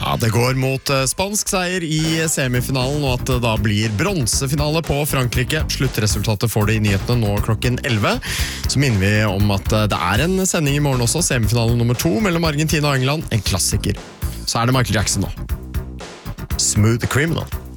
Ja, det går mot spansk seier i semifinalen, og at det da blir bronsefinale på Frankrike. Sluttresultatet får det i nyhetene nå klokken 11. Så minner vi om at det er en sending i morgen også, semifinale nummer 2 mellom Argentina og England. En klassiker. Så er det Michael Jackson nå. Smooth Criminal.